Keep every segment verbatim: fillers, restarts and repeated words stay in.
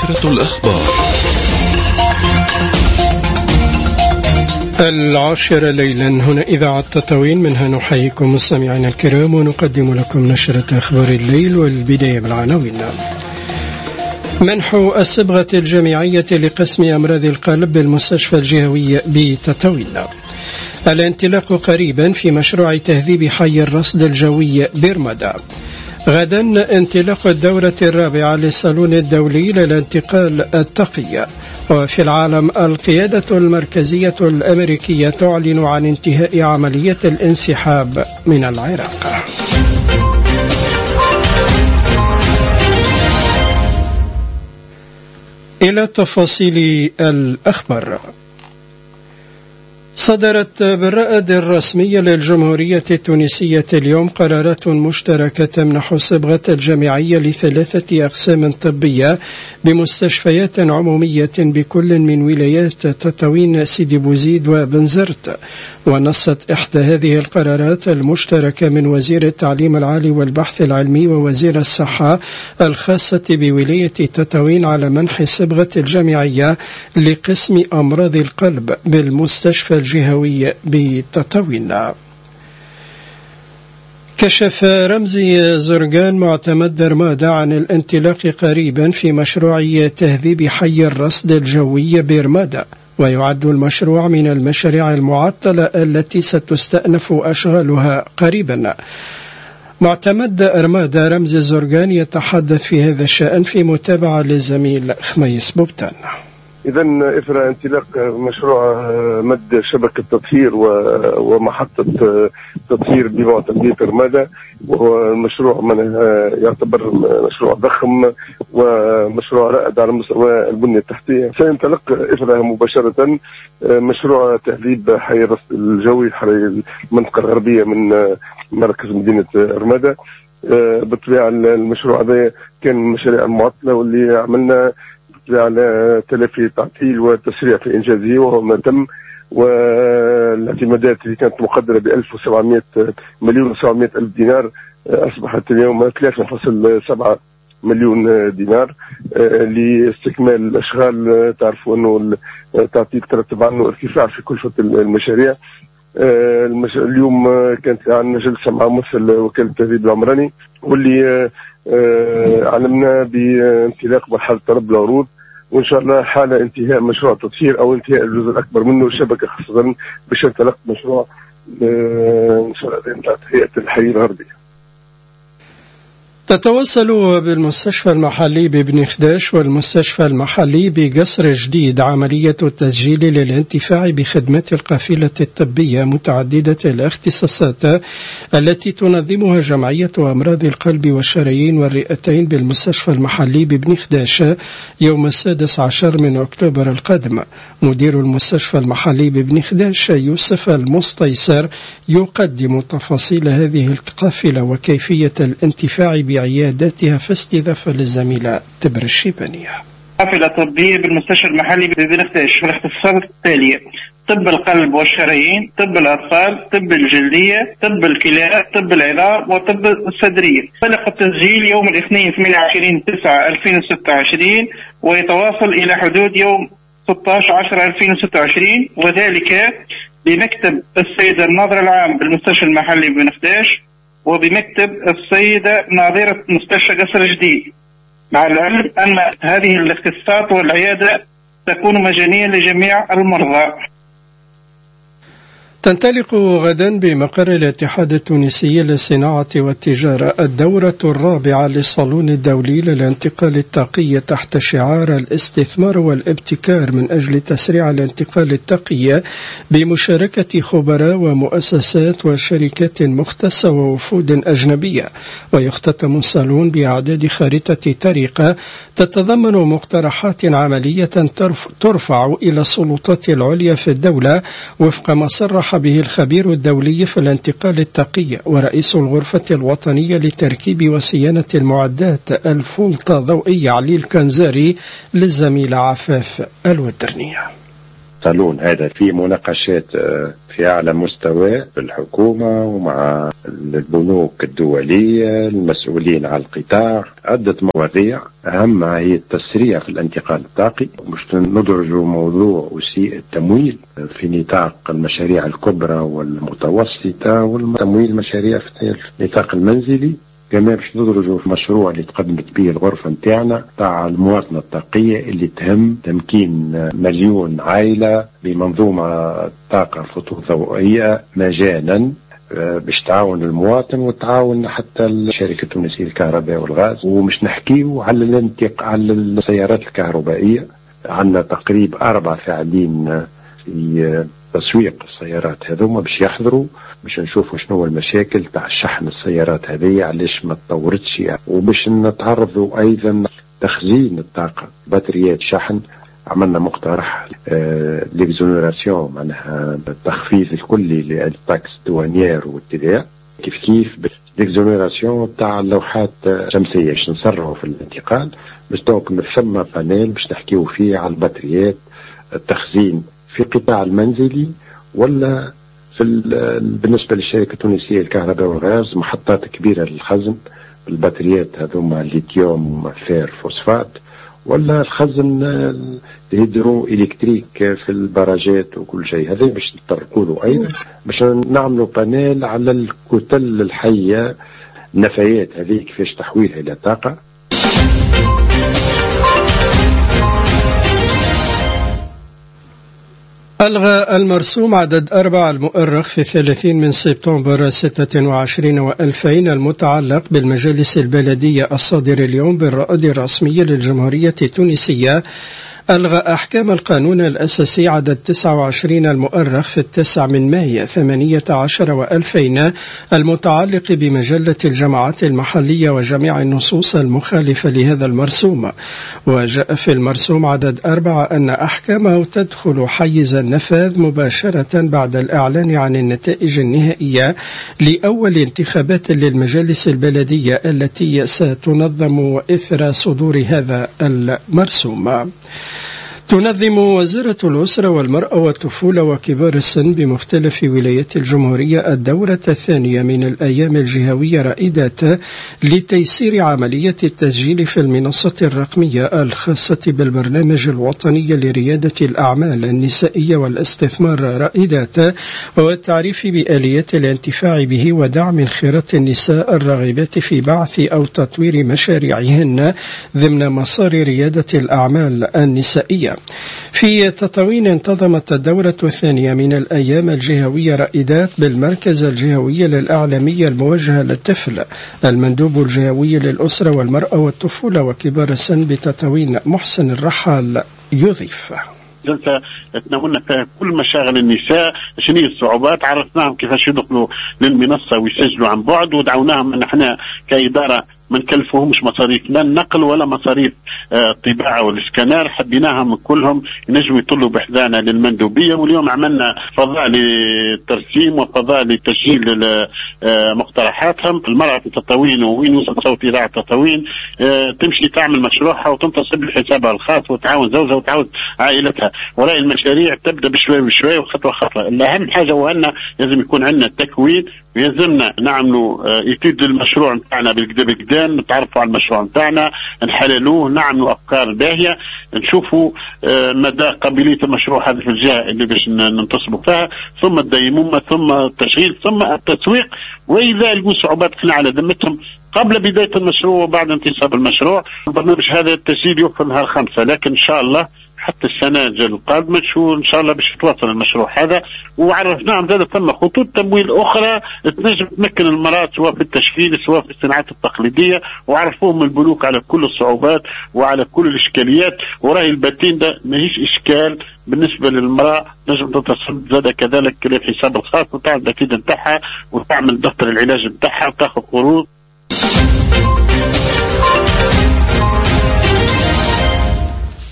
نشرة الأخبار العاشرة ليلا هنا إذاعة تطاوين، منها نحييكم مستمعينا الكرام ونقدم لكم نشرة أخبار الليل، والبداية بالعناوين. منح الصبغة الجامعية لقسم أمراض القلب بالمستشفى الجهوي بتطاوين. الانطلاق قريبا في مشروع تهذيب حي الرصد الجوي برمدا. غدا انطلاق الدورة الرابعة للصالون الدولي للانتقال التقي. وفي العالم، القيادة المركزية الأمريكية تعلن عن انتهاء عملية الانسحاب من العراق. إلى تفاصيل الأخبار. صدرت بالرائد الرسمي للجمهورية التونسية اليوم قرارات مشتركة تمنح الصبغة الجامعية لثلاثة أقسام طبية بمستشفيات عمومية بكل من ولايات تطاوين، سيدي بوزيد وبنزرت. ونصت إحدى هذه القرارات المشتركة من وزير التعليم العالي والبحث العلمي ووزير الصحة الخاصة بولاية تطاوين على منح الصبغة الجامعية لقسم أمراض القلب بالمستشفى الجهوي بتطاوين. كشف رمزي زرقان معتمد رمادة عن الانطلاق قريبا في مشروع تهذيب حي الرصد الجوي برمادة، ويعد المشروع من المشاريع المعطلة التي ستستأنف أشغالها قريبا. معتمد رمادة رمزي الزرقان يتحدث في هذا الشأن في متابعة للزميل خميس بوبتان. إذا إثر انطلاق مشروع مد شبكة تطهير ومحطة تطهير بمعتمدية رمادة، وهو مشروع من يعتبر مشروع ضخم ومشروع رائد على مستوى البنية التحتية. سينطلق إثرها مباشرة مشروع تهذيب حي الرصد الجوي المنطقة الغربية من مركز مدينة رمادة. بالطبيعة المشروع هذا كان من المشاريع المعطلة واللي عملنا على تلافي تعطيل وتسريع في إنجازه، وهو ما تم. والاعتمادات اللي كانت مقدرة ب ألف وسبعمائة مليون وسبعمائة ألف دينار أصبحت اليوم ثلاثة فاصلة سبعة مليون دينار لاستكمال الأشغال. تعرفوا أنه التعطيل ترتب عنه ارتفاع في كلفة المشاريع. اليوم كانت عندنا جلسة مع ممثل وكالة التهذيب العمراني، واللي علمنا بانطلاق مرحلة طلب العروض، وإن شاء الله حال انتهاء مشروع تطهير أو انتهاء الجزء الأكبر منه الشبكة، خاصة باش انطلق مشروع إن شاء الله بتاعت هيئة الحي الغربية. تتواصل بالمستشفى المحلي ببن خداش والمستشفى المحلي بقصر جديد عملية التسجيل للانتفاع بخدمات القافلة الطبية متعددة الاختصاصات التي تنظمها جمعية أمراض القلب والشرايين والرئتين بالمستشفى المحلي ببن خداش يوم السادس عشر من أكتوبر القادم. مدير المستشفى المحلي ببن خداش يوسف المستيسر يقدم تفاصيل هذه القافلة وكيفية الانتفاع بعياداتها في استضافة للزميلة تبر الشيبانية. قافلة طبية بالمستشفى المحلي ببن خداش في الاختصاصات التالية: طب القلب والشرايين، طب الأطفال، طب الجلدية، طب الكلى، طب العظام، وطب الصدرية. طلق التسجيل يوم الاثنين ثمانية وعشرين تسعة ألفين وستة وعشرين ويتواصل إلى حدود يوم ستة عشر عشرة ألفين وستة وعشرين، وذلك بمكتب السيدة الناظرة العام بالمستشفى المحلي ببن خداش وبمكتب السيدة ناظرة مستشفى قصر جديد، مع العلم أن هذه الاختصاصات والعيادة تكون مجانية لجميع المرضى. تنطلق غدا بمقر الاتحاد التونسي للصناعة والتجارة الدورة الرابعة للصالون الدولي للانتقال الطاقي تحت شعار الاستثمار والابتكار من أجل تسريع الانتقال الطاقي بمشاركة خبراء ومؤسسات وشركات مختصة ووفود أجنبية. ويختتم الصالون بإعداد خارطة طريقة تتضمن مقترحات عملية ترفع إلى السلطات العليا في الدولة وفق ما صرح به الخبير الدولي في الانتقال الطاقي ورئيس الغرفة الوطنية لتركيب وصيانة المعدات الفولطة ضوئية علي الكنزاري للزميلة عفاف الودرنية. الصالون هذا في مناقشات في أعلى مستوى في الحكومة ومع البنوك الدولية المسؤولين على القطاع. عدة مواضيع أهمها هي التسريع في الانتقال الطاقي، مش ندرج موضوع وسيء التمويل في نطاق المشاريع الكبرى والمتوسطة والتمويل المشاريع في النطاق المنزلي. كمان باش ندرجوا في مشروع اللي تقدمت به الغرفة نتاعنا تاع المواطنة الطاقية اللي تهم تمكين مليون عائلة بمنظومة طاقة فوتوفولتائية مجانا باش تعاون المواطن وتعاون حتى الشركة التونسية للكهرباء والغاز. ومش نحكيو على الانتقال على السيارات الكهربائية، عندنا تقريبا أربع فاعلين في تسويق السيارات هذوما باش يحضروا باش نشوفوا شنو المشاكل تاع شحن السيارات هذه علاش ما تطورتش، وباش نتعرضوا ايضا تخزين الطاقه بطاريات شحن. عملنا مقترح آه ليكزونيراسيون معناها التخفيض الكلي للتاكس الدوانيير والتي كيف كيف ليكزونيراسيون تاع اللوحات الشمسيه باش نسرعوا في الانتقال. باش دونك من ثم بانيل باش نحكيو فيه على البطاريات التخزين في القطاع المنزلي ولا في بالنسبة للشركة التونسية للكهرباء والغاز محطات كبيرة للخزن البطاريات هذوما الليثيوم فير فوسفات، ولا الخزن الهيدرو إلكتريك في البراجات وكل شيء. هذا باش نتطرقوا له أيضا باش نعملوا بانيل على الكتل الحية النفايات هذه كيفاش تحويلها إلى طاقة. ألغى المرسوم عدد أربعة المؤرخ في ثلاثين من سبتمبر ستة وعشرين وألفين المتعلق بالمجالس البلدية الصادر اليوم بالرائد الرسمي للجمهورية التونسية. ألغى أحكام القانون الأساسي عدد تسعة وعشرين المؤرخ في التاسع من مايو ثمانية عشر وألفين المتعلق بمجلة الجماعات المحلية وجميع النصوص المخالفة لهذا المرسوم. وجاء في المرسوم عدد أربعة أن أحكامه تدخل حيز النفاذ مباشرة بعد الإعلان عن النتائج النهائية لأول انتخابات للمجالس البلدية التي ستنظم إثر صدور هذا المرسوم. تنظم وزارة الأسرة والمرأة والطفولة وكبار السن بمختلف ولايات الجمهورية الدورة الثانية من الأيام الجهوية رائدات لتيسير عملية التسجيل في المنصة الرقمية الخاصة بالبرنامج الوطني لريادة الأعمال النسائية والاستثمار رائدات والتعريف بآليات الانتفاع به ودعم انخراط النساء الراغبات في بعث أو تطوير مشاريعهن ضمن مسار ريادة الأعمال النسائية. في تطاوين انتظمت الدورة الثانية من الأيام الجهوية رائدات بالمركز الجهوي للأعلامية الموجهة للطفل. المندوب الجهوي للأسرة والمرأة والطفولة وكبار السن بتطاوين محسن الرحال يضيف: جلسة تناولنا فيها كل مشاغل النساء، شنو هي الصعوبات، عرفناهم كيفاش يدخلوا للمنصة ويسجلوا عن بعد، ودعوناهم ان احنا كإدارة ما نكلفوهمش مصاريف لا النقل ولا مصاريف الطباعة والاسكانر، حبيناهم كلهم ينجموا يطلوا بحذانا للمندوبية. واليوم عملنا فضاء للترسيم وفضاء لتسجيل مقترحاتهم. المرأة في تطاوين وين يوصل صوت إذاعة تطاوين تمشي تعمل مشروعها وتنتصب لحسابها الخاص وتعاون زوجها وتعاون عائلتها. وراء المشاريع تبدأ بشوي بشوي وخطوة خطوة. الأهم حاجة وأن لازم يكون عندنا التكوين، ويلزمنا نعملوا يتيد المشروع نتاعنا بالكدا بالكدا، نتعرفوا على المشروع نتاعنا، نحللوه، نعملوا أفكار باهية، نشوفوا مدى قابلية المشروع هذا في الجهة اللي باش ننتصبوا فيها، ثم الديمومة، ثم التشغيل، ثم التسويق. وإذا لقوا صعوبات خلينا على ذمتهم قبل بداية المشروع وبعد انتصاب المشروع. البرنامج هذا التسجيل يوقف نهار خمسة، لكن إن شاء الله حتى السنة القادمة شو إن شاء الله باش يتواصل المشروع هذا. وعرفناهم ذلك ثم خطوط تمويل أخرى تنجم تمكن المرأة سواء في التشغيل سواء في الصناعات التقليدية، وعرفوهم البنوك على كل الصعوبات وعلى كل الإشكاليات. وراي الباتين ده ماهيش إشكال بالنسبة للمرأة، نجم تتصل زاد كذلك الحساب الخاص وتعمل الأكيد نتاعها وتعمل دفتر العلاج نتاعها وتاخذ قروض.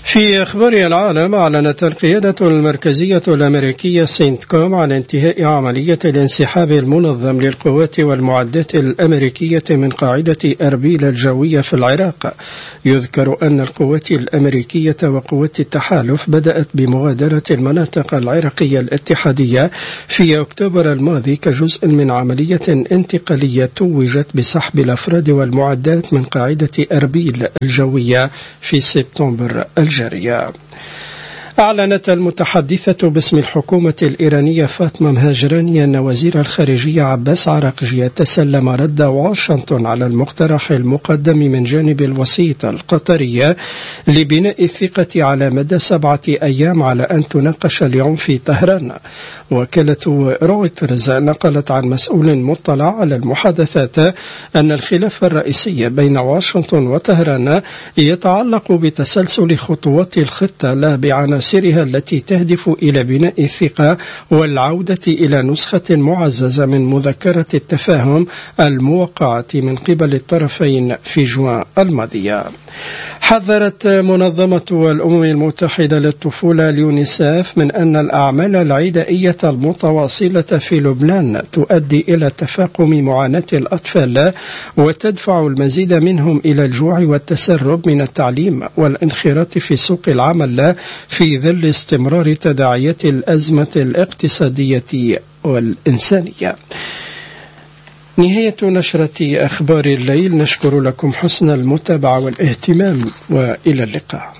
في أخبار العالم، أعلنت القيادة المركزية الأمريكية سينتكوم عن انتهاء عملية الانسحاب المنظم للقوات والمعدات الأمريكية من قاعدة أربيل الجوية في العراق. يذكر أن القوات الأمريكية وقوات التحالف بدأت بمغادرة المناطق العراقية الاتحادية في أكتوبر الماضي كجزء من عملية انتقالية توجت بسحب الأفراد والمعدات من قاعدة أربيل الجوية في سبتمبر الجارية. أعلنت المتحدثة باسم الحكومة الإيرانية فاطمة مهاجراني أن وزير الخارجية عباس عراقجي تسلم رد واشنطن على المقترح المقدم من جانب الوسيط القطري لبناء الثقة على مدى سبعة أيام على أن تناقش اليوم في طهران. وكالة رويترز نقلت عن مسؤول مطلع على المحادثات أن الخلاف الرئيسي بين واشنطن وطهران يتعلق بتسلسل خطوات الخطة لا بعناصرها التي تهدف إلى بناء الثقة والعودة إلى نسخة معززة من مذكرة التفاهم الموقعة من قبل الطرفين في جوان الماضية. حذرت منظمة الأمم المتحدة للطفولة اليونيسيف من أن الأعمال العدائية المتواصلة في لبنان تؤدي إلى تفاقم معاناة الأطفال وتدفع المزيد منهم إلى الجوع والتسرب من التعليم والانخراط في سوق العمل في ظل استمرار تداعيات الأزمة الاقتصادية والإنسانية. نهاية نشرة أخبار الليل، نشكر لكم حسن المتابعة والاهتمام وإلى اللقاء.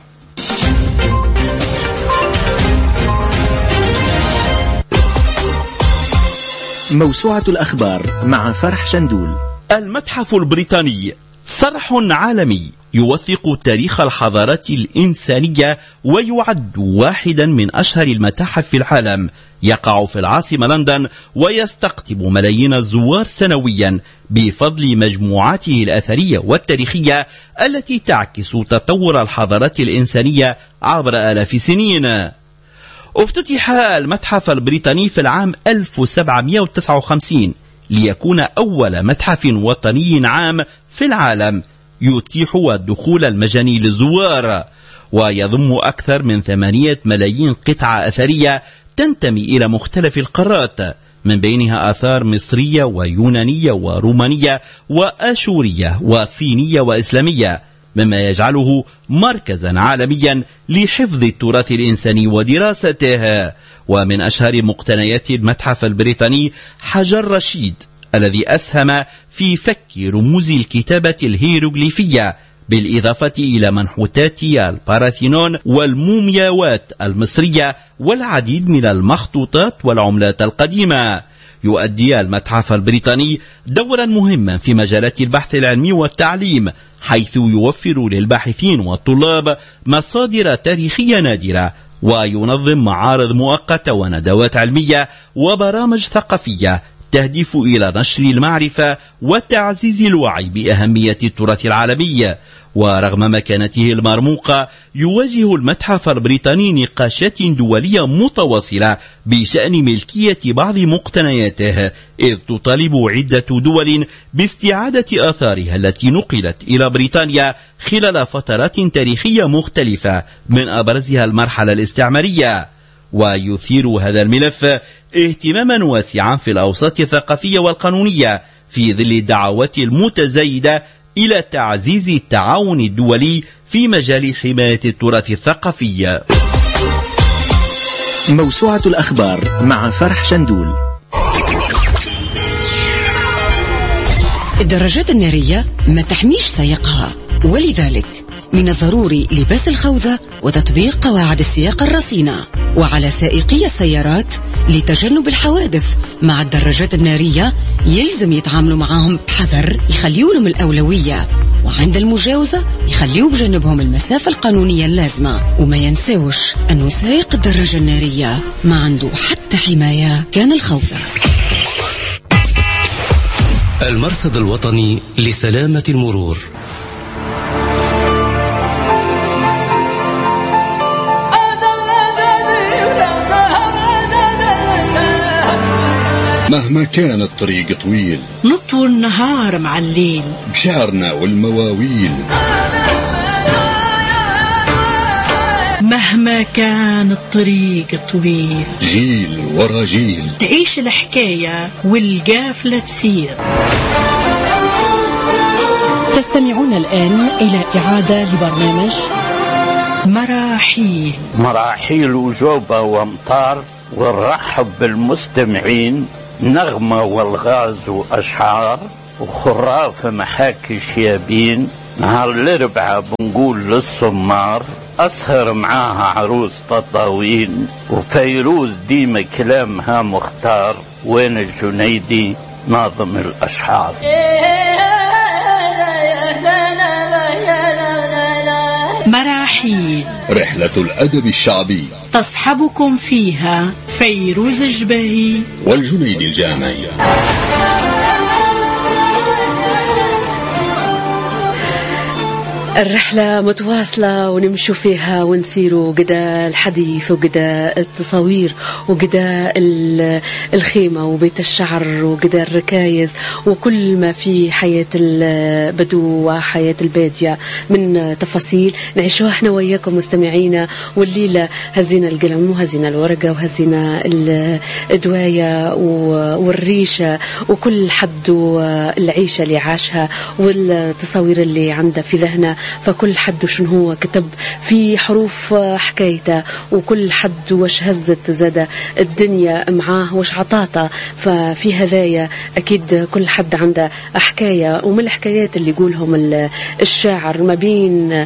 موسوعة الأخبار مع فرح شندول. المتحف البريطاني صرح عالمي يوثق تاريخ الحضارات الإنسانية ويعد واحدا من أشهر المتاحف في العالم، يقع في العاصمة لندن ويستقطب ملايين الزوار سنويا بفضل مجموعاته الأثرية والتاريخية التي تعكس تطور الحضارات الإنسانية عبر آلاف سنين. افتتح المتحف البريطاني في العام ألف وسبعمائة وتسعة وخمسين ليكون أول متحف وطني عام في العالم يتيح الدخول المجاني للزوار، ويضم أكثر من ثمانية ملايين قطعة أثرية تنتمي إلى مختلف القارات، من بينها آثار مصرية ويونانية ورومانية وآشورية وصينية وإسلامية، مما يجعله مركزا عالميا لحفظ التراث الإنساني ودراسته. ومن أشهر مقتنيات المتحف البريطاني حجر رشيد الذي أسهم في فك رموز الكتابة الهيروغليفية، بالإضافة إلى منحوتات الباراثينون والمومياوات المصرية والعديد من المخطوطات والعملات القديمة. يؤدي المتحف البريطاني دورا مهما في مجالات البحث العلمي والتعليم، حيث يوفر للباحثين والطلاب مصادر تاريخية نادرة، وينظم معارض مؤقتة وندوات علمية وبرامج ثقافية تهدف إلى نشر المعرفة وتعزيز الوعي بأهمية التراث العالمي. ورغم مكانته المرموقة، يواجه المتحف البريطاني نقاشات دولية متواصلة بشأن ملكية بعض مقتنياته، إذ تطالب عدة دول باستعادة آثارها التي نقلت إلى بريطانيا خلال فترات تاريخية مختلفة، من أبرزها المرحلة الاستعمارية. ويثير هذا الملف اهتماما واسعا في الأوساط الثقافية والقانونية في ظل الدعوات المتزايدة إلى تعزيز التعاون الدولي في مجال حماية التراث الثقافي. موسوعة الأخبار مع فرح شندول. الدراجات النارية ما تحميش سائقها، ولذلك من الضروري لباس الخوذة وتطبيق قواعد السياقة الرصينة. وعلى سائقي السيارات لتجنب الحوادث مع الدراجات النارية يلزم يتعاملوا معهم بحذر، يخليوا لهم الأولوية، وعند المجاوزة يخليوا بجنبهم المسافة القانونية اللازمة. وما ينساوش أنه سائق الدراجة النارية ما عنده حتى حماية كان الخوذة. المرصد الوطني لسلامة المرور. مهما كان الطريق طويل نطوي النهار مع الليل بشعرنا والمواويل، مهما كان الطريق طويل، جيل ورا جيل تعيش الحكاية والقافلة تسير. تستمعون الآن إلى إعادة لبرنامج مراحيل. مراحيل وجوبة وامطار، ونرحب بالمستمعين. نغمة والغاز وأشعار، وخراف محاكي شيابين. نهار الأربعاء بنقول للصمار، أسهر معاها عروس تطاوين. وفيروز ديما كلامها مختار، وين الجنيدي ناظم الأشعار. مراحيل، رحلة الأدب الشعبي، تصحبكم فيها فيروز الجباهي والجنيد الجامعي. الرحلة متواصلة ونمشوا فيها ونسيروا قدا الحديث وقدا التصاوير وقدا الخيمة وبيت الشعر وقدا الركايز وكل ما في حياة البدو وحياة البادية من تفاصيل نعيشوها احنا وياكم مستمعينا. والليلة هزينا القلم وهزينا الورقة وهزينا الدواية والريشة وكل حد العيشة اللي عاشها والتصاوير اللي عنده في ذهنه. فكل حد شنو هو كتب في حروف حكايته، وكل حد وش هزت زاد الدنيا معاه وش عطاته. ففي هذايا أكيد كل حد عنده حكاية، ومن الحكايات اللي يقولهم الشاعر ما بين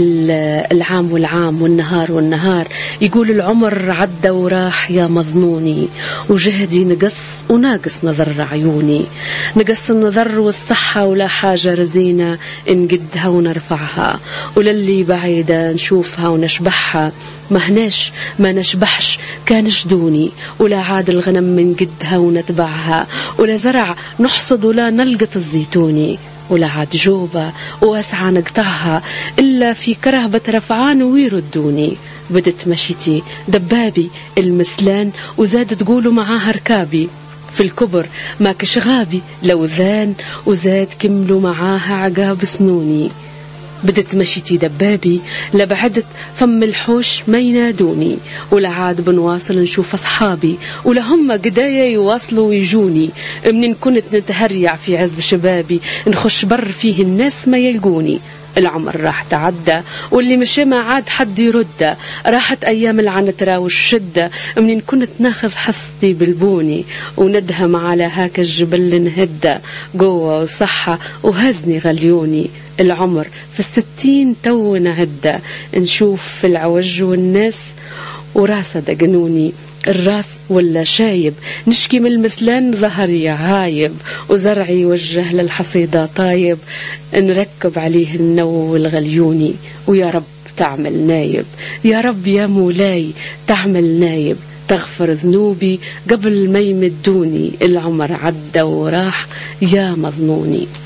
العام والعام والنهار والنهار، يقول العمر عدى وراح يا مظنوني، وجهدي نقص وناقص نظر عيوني. نقص النظر والصحة ولا حاجة رزينة نقدها ونرفعها، وللي بعيدة نشوفها ونشبحها. ما هناش ما نشبحش كان شدوني، ولا عاد الغنم من قدها ونتبعها، ولا زرع نحصد ولا نلقط الزيتوني، ولا عاد جوبة واسعى نقطعها إلا في كرهبة رفعان ويردوني. بدت مشيتي دبابي المسلان، وزاد تقولوا معاها ركابي في الكبر ما كشغابي لو ذان، وزاد كملوا معاها عقاب سنوني. بدت مشيتي دبابي لبعدت فم الحوش ما ينادوني، ولا عاد بنواصل نشوف أصحابي ولا هم قدايا يواصلوا ويجوني. منين كنت نتهريع في عز شبابي نخش بر فيه الناس ما يلقوني. العمر راح تعدى واللي مشي ما عاد حد يرده، راحت أيام العنترة والشدة. منين كنت ناخذ حصتي بالبوني وندهم على هاك الجبل نهدى، قوة وصحة وهزني غليوني. العمر في الستين تو نعدى، نشوف في العوج والناس وراسة دقنوني. الراس ولا شايب نشكي من المسلان ظهري عايب، وزرعي وجه للحصيدة طايب نركب عليه النو والغليوني. ويا رب تعمل نايب، يا رب يا مولاي تعمل نايب، تغفر ذنوبي قبل ما يمدوني. العمر عدى وراح يا مظنوني.